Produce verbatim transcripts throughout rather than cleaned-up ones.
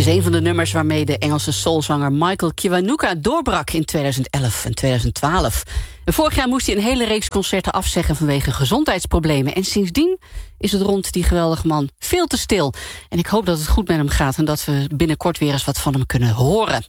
een van de nummers waarmee de Engelse soulzanger Michael Kiwanuka doorbrak in tweeduizend elf en tweeduizend twaalf. En vorig jaar moest hij een hele reeks concerten afzeggen vanwege gezondheidsproblemen. En sindsdien is het rond die geweldige man veel te stil. En ik hoop dat het goed met hem gaat en dat we binnenkort weer eens wat van hem kunnen horen.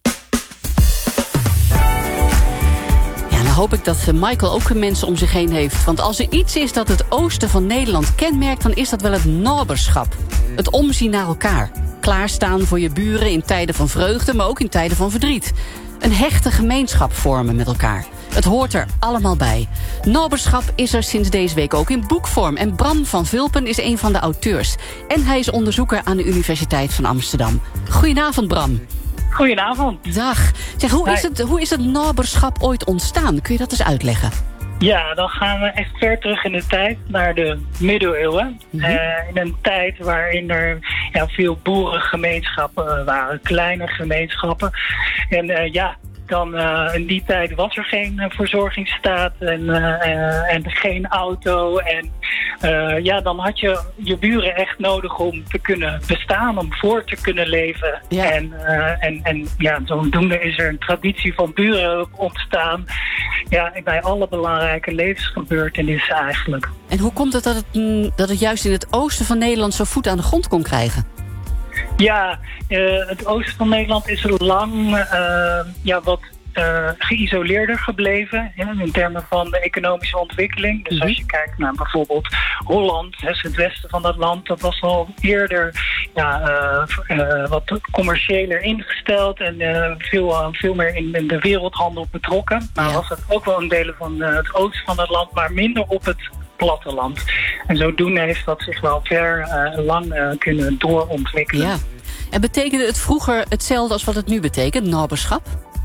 Ja, dan hoop ik dat Michael ook mensen om zich heen heeft. Want als er iets is dat het oosten van Nederland kenmerkt, dan is dat wel het naberschap. Het omzien naar elkaar. Klaarstaan voor je buren in tijden van vreugde, maar ook in tijden van verdriet. Een hechte gemeenschap vormen met elkaar. Het hoort er allemaal bij. Naberschap is er sinds deze week ook in boekvorm. En Bram van Vulpen is een van de auteurs. En hij is onderzoeker aan de Universiteit van Amsterdam. Goedenavond, Bram. Goedenavond. Dag. Zeg, hoe is het, hoe is het naberschap ooit ontstaan? Kun je dat eens uitleggen? Ja, dan gaan we echt ver terug in de tijd, naar de middeleeuwen. Mm-hmm. Uh, in een tijd waarin er ja, veel boerengemeenschappen waren, kleine gemeenschappen. En uh, ja, dan uh, in die tijd was er geen uh, verzorgingsstaat en, uh, uh, en geen auto. En uh, ja, dan had je je buren echt nodig om te kunnen bestaan, om voor te kunnen leven. Ja. En, uh, en, en ja, zodoende is er een traditie van buren ontstaan. Ja, bij alle belangrijke levensgebeurtenissen eigenlijk. En hoe komt het dat het, dat het juist in het oosten van Nederland zo voet aan de grond kon krijgen? Ja, uh, het oosten van Nederland is lang uh, ja, wat uh, geïsoleerder gebleven. Ja, in termen van de economische ontwikkeling. Dus mm-hmm. als je kijkt naar bijvoorbeeld Holland, dus het westen van dat land, dat was al eerder ja, uh, uh, wat commerciëler ingesteld en uh, veel, uh, veel meer in, in de wereldhandel betrokken. Maar ja. was het ook wel een delen van uh, het oosten van het land, maar minder op het platteland. En zodoende heeft dat zich wel ver uh, lang uh, kunnen doorontwikkelen. Ja. En betekende het vroeger hetzelfde als wat het nu betekent, naberschap?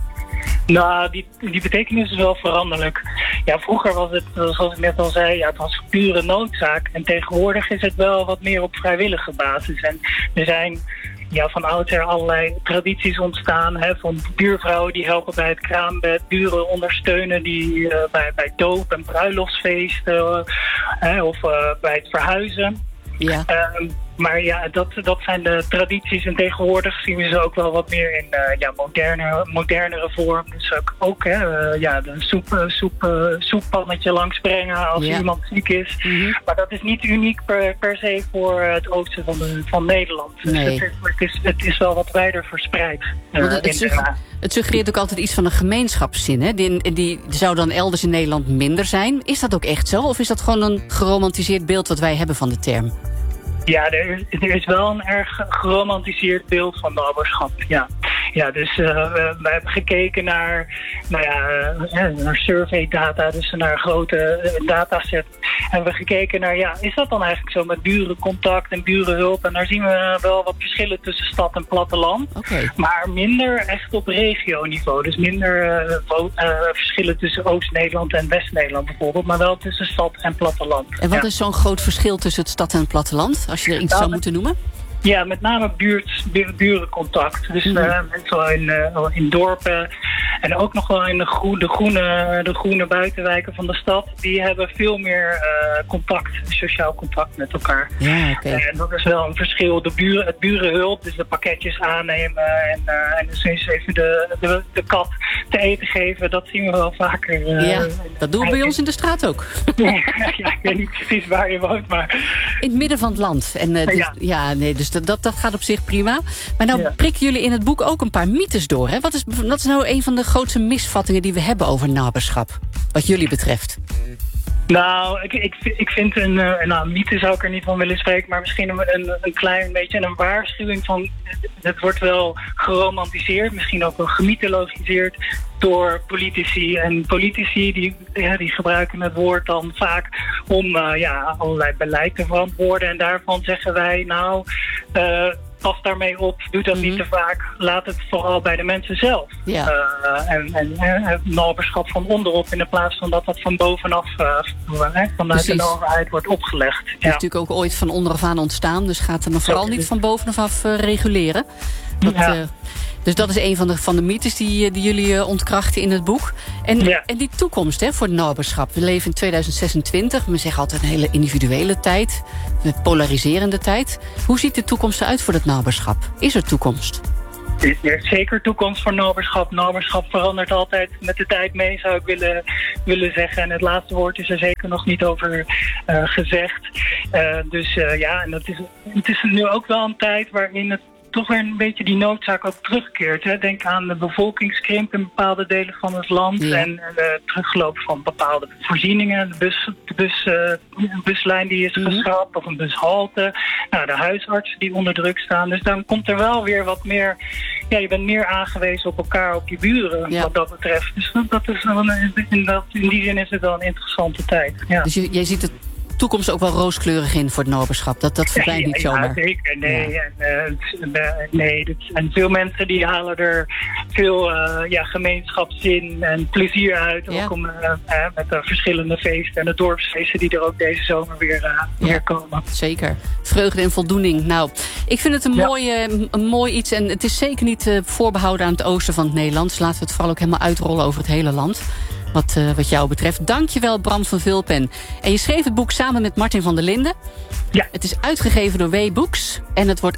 Nou, die, die betekenis is wel veranderlijk. Ja, vroeger was het, zoals ik net al zei, ja, het was pure noodzaak. En tegenwoordig is het wel wat meer op vrijwillige basis. En er zijn ja, van oudsher allerlei tradities ontstaan. Hè, van buurvrouwen die helpen bij het kraambed, buren ondersteunen die uh, bij, bij doop en bruiloftsfeesten uh, hè, of uh, bij het verhuizen. Ja. Uh, maar ja, dat, dat zijn de tradities en tegenwoordig zien we ze ook wel wat meer in uh, ja, moderne, modernere vorm. Dus ook, ook hè, uh, ja, de soep, soep, uh, soeppannetje langsbrengen als ja. iemand ziek is. Mm-hmm. Maar dat is niet uniek per, per se voor het oosten van, de, van Nederland. Nee. Dus het, is, het, is, het is wel wat wijder verspreid. Uh, het, het, suggereert, het suggereert ook altijd iets van een gemeenschapszin. Hè? Die, die zou dan elders in Nederland minder zijn. Is dat ook echt zo? Of is dat gewoon een geromantiseerd beeld wat wij hebben van de term? Ja, er is, er is wel een erg geromantiseerd beeld van naberschap, ja. Ja, dus uh, we, we hebben gekeken naar, nou ja, uh, naar survey data, dus naar een grote uh, dataset. En we hebben gekeken naar, ja, is dat dan eigenlijk zo met burencontact en burenhulp? En daar zien we wel wat verschillen tussen stad en platteland. Okay. Maar minder echt op regioniveau. Dus minder uh, vo- uh, verschillen tussen Oost-Nederland en West-Nederland bijvoorbeeld. Maar wel tussen stad en platteland. En wat ja. is zo'n groot verschil tussen het stad en het platteland? Als je er iets nou, zou moeten noemen? Ja, met name buurt, burencontact. Dus uh, mensen in, uh, in dorpen en ook nog wel in de groene, de, groene, de groene buitenwijken van de stad. Die hebben veel meer uh, contact, sociaal contact met elkaar. Ja, okay. En dat is wel een verschil. De buren, het burenhulp, dus de pakketjes aannemen en, uh, en dus eens even de, de, de kat te eten geven. Dat zien we wel vaker. Uh, ja, dat doen we bij ons in de straat ook. Ja, ik weet niet precies waar je woont, maar in het midden van het land. En, uh, dus, ja. ja, nee, dus Dat, dat, dat gaat op zich prima. Maar nou ja. prikken jullie in het boek ook een paar mythes door. Hè? Wat is, wat is nou een van de grootste misvattingen die we hebben over naberschap? Wat jullie betreft. Nou, ik, ik, ik vind een, uh, nou, mythe zou ik er niet van willen spreken, maar misschien een, een, een klein beetje een waarschuwing van, het wordt wel geromantiseerd, misschien ook wel gemythologiseerd door politici. En politici die, ja, die gebruiken het woord dan vaak om uh, ja, allerlei beleid te verantwoorden. En daarvan zeggen wij, nou, uh, pas daarmee op, doe dat mm-hmm. niet te vaak. Laat het vooral bij de mensen zelf. Ja. Uh, en, en, en het naberschap van onderop in de plaats van dat dat van bovenaf uh, vanuit Precies. de overheid wordt opgelegd. Het is ja. natuurlijk ook ooit van onderaf aan ontstaan, dus gaat het dan vooral niet van bovenaf uh, reguleren. Dat, ja. uh, dus dat is een van de, van de mythes die, die jullie uh, ontkrachten in het boek. En, ja. en die toekomst hè, voor het naberschap. We leven in tweeduizend zesentwintig. We zeggen altijd een hele individuele tijd. Een polariserende tijd. Hoe ziet de toekomst eruit voor het naberschap? Is er toekomst? Er is zeker toekomst voor Noberschap. Noberschap verandert altijd met de tijd mee, zou ik willen, willen zeggen. En het laatste woord is er zeker nog niet over uh, gezegd. Uh, dus uh, ja, en dat is, het is nu ook wel een tijd waarin het toch weer een beetje die noodzaak ook terugkeert. Hè. Denk aan de bevolkingskrimp in bepaalde delen van het land. Ja. En de terugloop van bepaalde voorzieningen. De, bus, de bus, uh, buslijn die is geschrapt, mm-hmm. of een bushalte. Nou, de huisartsen die onder druk staan. Dus dan komt er wel weer wat meer. Ja, je bent meer aangewezen op elkaar, op je buren, ja. wat dat betreft. Dus dat is wel een, in, dat, in die zin is het wel een interessante tijd. Ja. Dus je, jij ziet het toekomst ook wel rooskleurig in voor het Noberschap. Dat, dat verdwijnt ja, niet zomaar. Ja, zeker. Nee, ja. En, uh, nee dit, en veel mensen die halen er veel uh, ja, gemeenschapszin en plezier uit. Ja. Ook om, uh, uh, met de verschillende feesten en de dorpsfeesten die er ook deze zomer weer, uh, ja, weer komen. Zeker. Vreugde en voldoening. Nou, ik vind het een, ja. mooie, een mooi iets. En het is zeker niet uh, voorbehouden aan het oosten van het Nederland. Dus laten we het vooral ook helemaal uitrollen over het hele land. Wat, uh, wat jou betreft. Dankjewel, Bram van Vulpen. En je schreef het boek samen met Martin van der Linden. Ja. Het is uitgegeven door W Books. En het wordt